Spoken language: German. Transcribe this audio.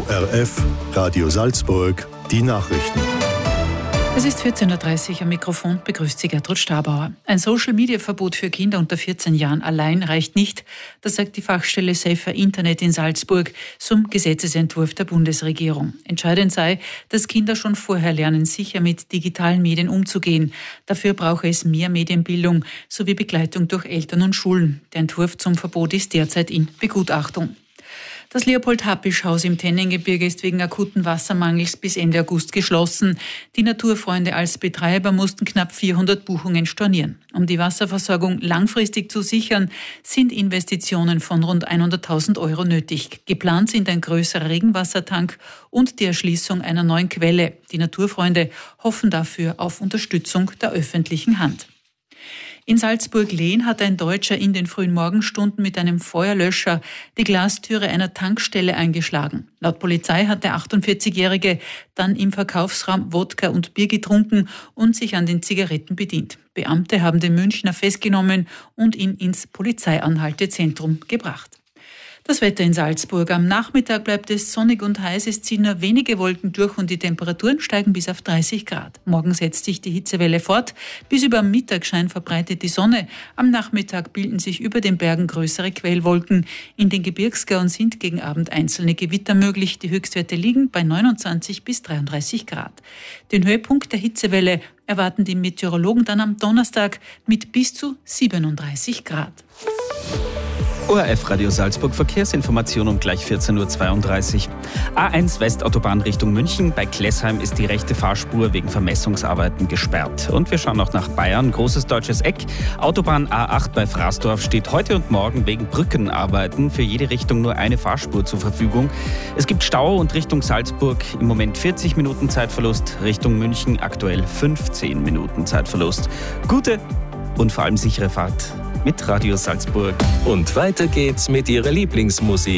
ORF, Radio Salzburg, die Nachrichten. Es ist 14.30 Uhr, am Mikrofon begrüßt Sie Gertrud Stabauer. Ein Social-Media-Verbot für Kinder unter 14 Jahren allein reicht nicht, das sagt die Fachstelle Safer Internet in Salzburg zum Gesetzesentwurf der Bundesregierung. Entscheidend sei, dass Kinder schon vorher lernen, sicher mit digitalen Medien umzugehen. Dafür brauche es mehr Medienbildung sowie Begleitung durch Eltern und Schulen. Der Entwurf zum Verbot ist derzeit in Begutachtung. Das Leopold-Happisch-Haus im Tennengebirge ist wegen akuten Wassermangels bis Ende August geschlossen. Die Naturfreunde als Betreiber mussten knapp 400 Buchungen stornieren. Um die Wasserversorgung langfristig zu sichern, sind Investitionen von rund 100.000 € nötig. Geplant sind ein größerer Regenwassertank und die Erschließung einer neuen Quelle. Die Naturfreunde hoffen dafür auf Unterstützung der öffentlichen Hand. In Salzburg-Lehn hat ein Deutscher in den frühen Morgenstunden mit einem Feuerlöscher die Glastüre einer Tankstelle eingeschlagen. Laut Polizei hat der 48-Jährige dann im Verkaufsraum Wodka und Bier getrunken und sich an den Zigaretten bedient. Beamte haben den Münchner festgenommen und ihn ins Polizeianhaltezentrum gebracht. Das Wetter in Salzburg. Am Nachmittag bleibt es sonnig und heiß. Es ziehen nur wenige Wolken durch und die Temperaturen steigen bis auf 30 Grad. Morgen setzt sich die Hitzewelle fort. Bis über Mittagsschein verbreitet die Sonne. Am Nachmittag bilden sich über den Bergen größere Quellwolken. In den Gebirgsgauen sind gegen Abend einzelne Gewitter möglich. Die Höchstwerte liegen bei 29 bis 33 Grad. Den Höhepunkt der Hitzewelle erwarten die Meteorologen dann am Donnerstag mit bis zu 37 Grad. ORF Radio Salzburg Verkehrsinformation um gleich 14.32 Uhr. A1 Westautobahn Richtung München. Bei Klessheim ist die rechte Fahrspur wegen Vermessungsarbeiten gesperrt. Und wir schauen auch nach Bayern. Großes deutsches Eck. Autobahn A8 bei Fraßdorf steht heute und morgen wegen Brückenarbeiten für jede Richtung nur eine Fahrspur zur Verfügung. Es gibt Stau und Richtung Salzburg im Moment 40 Minuten Zeitverlust. Richtung München aktuell 15 Minuten Zeitverlust. Gute und vor allem sichere Fahrt mit Radio Salzburg. Und weiter geht's mit Ihrer Lieblingsmusik.